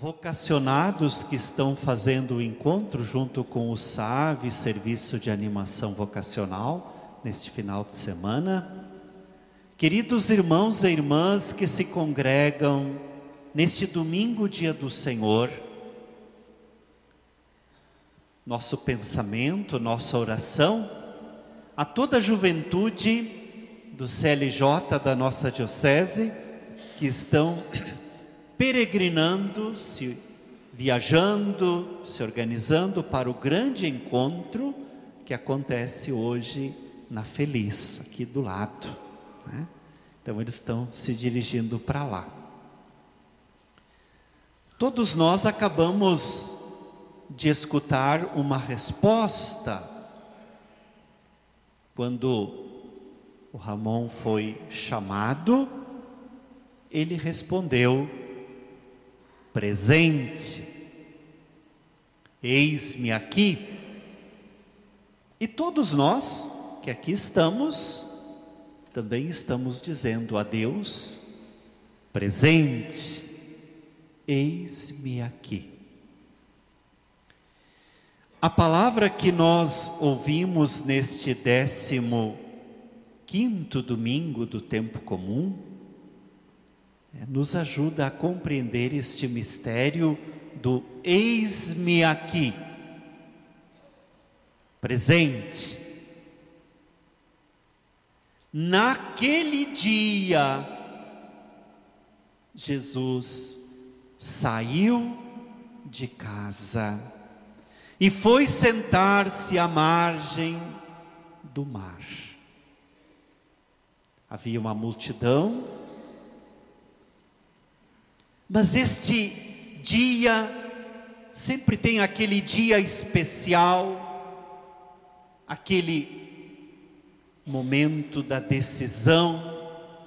vocacionados que estão fazendo o encontro junto com o SAV, Serviço de Animação Vocacional, neste final de semana. Queridos irmãos e irmãs que se congregam neste domingo, dia do Senhor, nosso pensamento, nossa oração, a toda a juventude do CLJ da nossa diocese, que estão peregrinando, viajando, se organizando para o grande encontro que acontece hoje na Feliz, aqui do lado, né? Então eles estão se dirigindo para lá. Todos nós acabamos de escutar uma resposta quando o Ramon foi chamado. Ele respondeu: presente, eis-me aqui. E todos nós que aqui estamos, também estamos dizendo a Deus: presente, eis-me aqui. A palavra que nós ouvimos neste 15º domingo do tempo comum nos ajuda a compreender este mistério do eis-me aqui, presente. Naquele dia, Jesus saiu de casa e foi sentar-se à margem do mar. Havia uma multidão, mas este dia sempre tem aquele dia especial, aquele momento da decisão,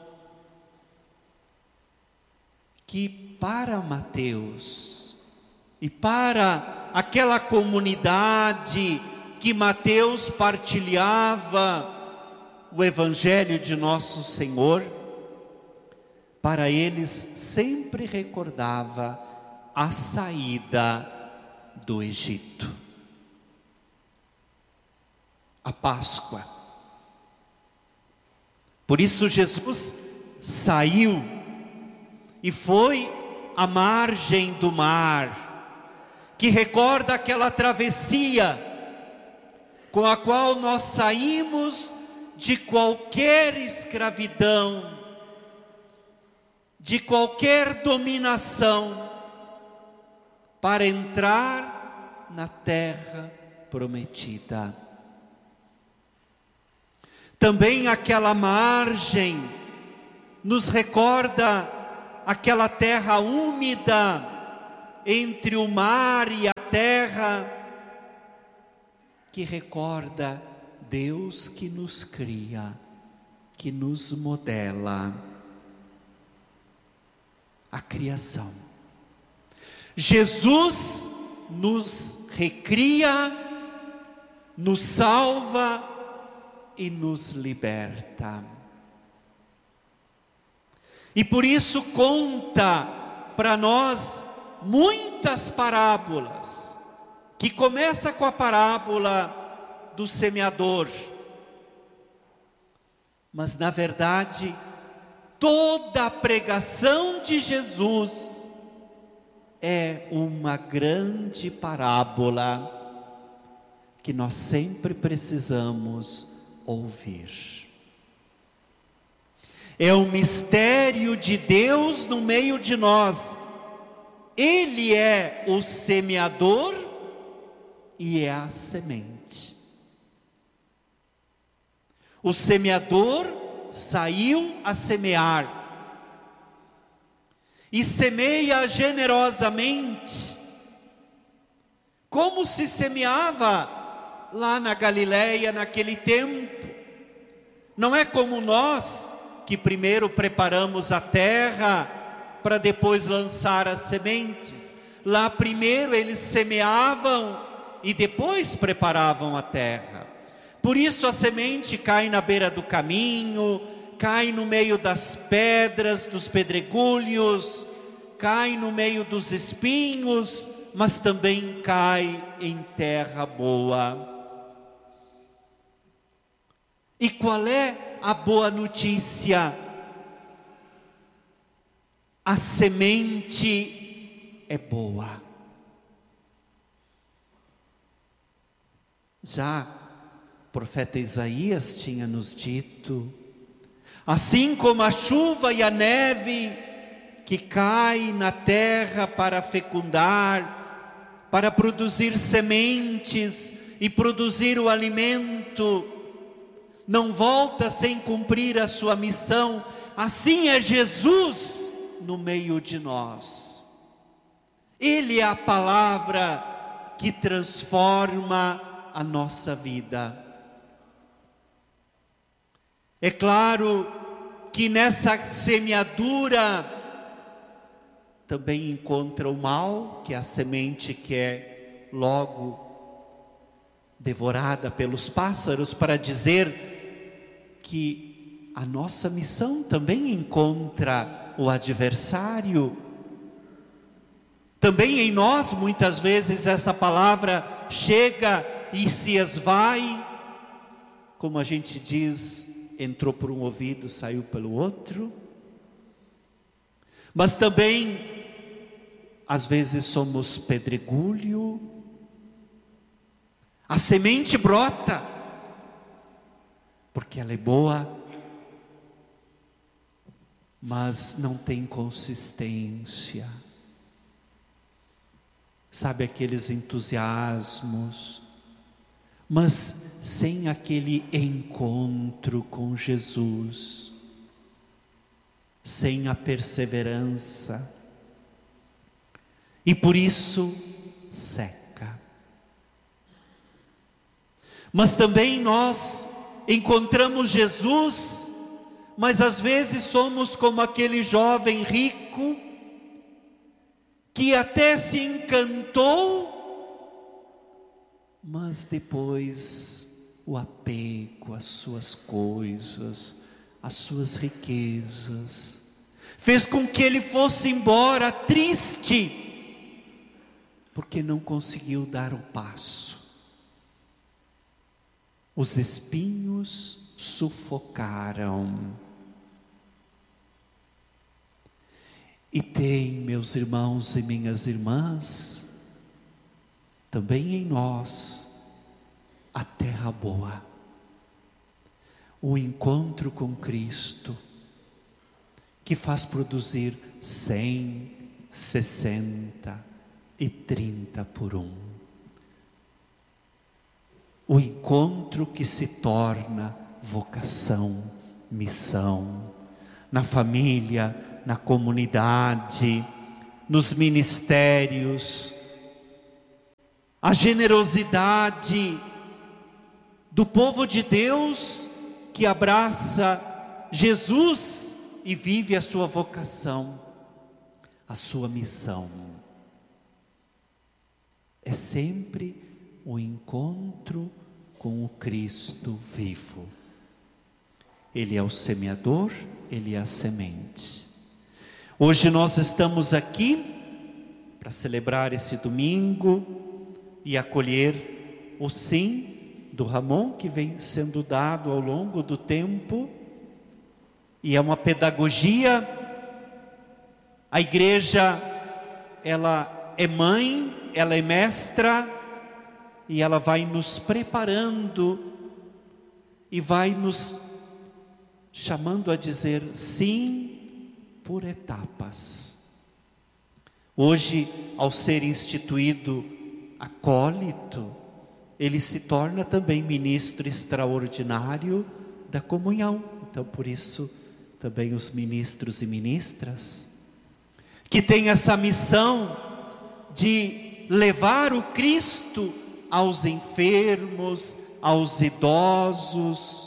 que para Mateus e para aquela comunidade que Mateus partilhava o Evangelho de Nosso Senhor, para eles sempre recordava a saída do Egito, a Páscoa. Por isso Jesus saiu e foi à margem do mar, que recorda aquela travessia com a qual nós saímos de qualquer escravidão, de qualquer dominação, para entrar na terra prometida. Também aquela margem nos recorda aquela terra úmida entre o mar e a terra, que recorda Deus que nos cria, que nos modela a criação. Jesus nos recria, nos salva e nos liberta. E por isso conta para nós muitas parábolas, que começa com a parábola do semeador, mas na verdade toda a pregação de Jesus é uma grande parábola que nós sempre precisamos ouvir. É o mistério de Deus no meio de nós. Ele é o semeador e é a semente. O semeador saiu a semear e semeia generosamente, como se semeava lá na Galileia naquele tempo. Não é como nós, que primeiro preparamos a terra para depois lançar as sementes. Lá primeiro eles semeavam e depois preparavam a terra. Por isso a semente cai na beira do caminho, cai no meio das pedras, dos pedregulhos, cai no meio dos espinhos, mas também cai em terra boa. E qual é a boa notícia? A semente é boa. Já o profeta Isaías tinha nos dito: assim como a chuva e a neve que cai na terra para fecundar, para produzir sementes e produzir o alimento, não volta sem cumprir a sua missão, assim é Jesus no meio de nós. Ele é a palavra que transforma a nossa vida. É claro que nessa semeadura também encontra o mal, que é a semente que é logo devorada pelos pássaros, para dizer que a nossa missão também encontra o adversário. Também em nós, muitas vezes, essa palavra chega e se esvai, como a gente diz, entrou por um ouvido, saiu pelo outro. Mas também, às vezes, somos pedregulho. A semente brota, porque ela é boa, mas não tem consistência. Sabe, aqueles entusiasmos, mas sem aquele encontro com Jesus, sem a perseverança, e por isso seca. Mas também nós encontramos Jesus, mas às vezes somos como aquele jovem rico, que até se encantou, mas depois o apego às suas coisas, às suas riquezas, fez com que ele fosse embora triste, porque não conseguiu dar o passo. Os espinhos sufocaram. E tem, meus irmãos e minhas irmãs, também em nós, a terra boa, o encontro com Cristo, que faz produzir 100, 60 e 30 por um. O encontro que se torna vocação, missão, na família, na comunidade, nos ministérios, a generosidade do povo de Deus que abraça Jesus e vive a sua vocação, a sua missão. É sempre o encontro com o Cristo vivo. Ele é o semeador, ele é a semente. Hoje nós estamos aqui para celebrar esse domingo e acolher o sim do Ramon, que vem sendo dado ao longo do tempo, e é uma pedagogia. A igreja, ela é mãe, ela é mestra, e ela vai nos preparando e vai nos chamando a dizer sim por etapas. Hoje, ao ser instituído acólito, ele se torna também ministro extraordinário da comunhão. Então, por isso, também os ministros e ministras, que têm essa missão de levar o Cristo aos enfermos, aos idosos,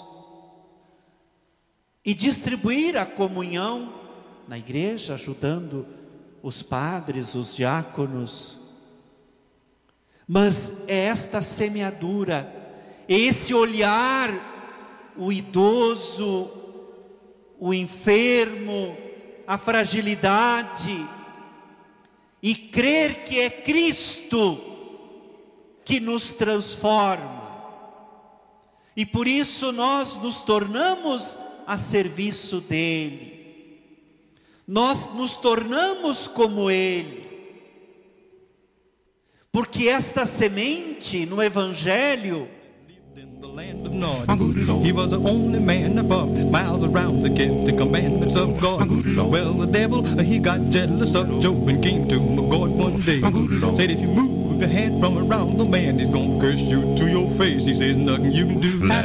e distribuir a comunhão na igreja, ajudando os padres, os diáconos. Mas é esta semeadura, esse olhar o idoso, o enfermo, a fragilidade, e crer que é Cristo que nos transforma. E por isso nós nos tornamos a serviço dele. Nós nos tornamos como ele. Porque esta semente no Evangelho, he was the only man above miles around that kept the commandments of God. Well, the devil, he got jealous of Job and came to God one day. Said if you move your hand from around the man, he's gonna curse you to your face. He says nothing you can do.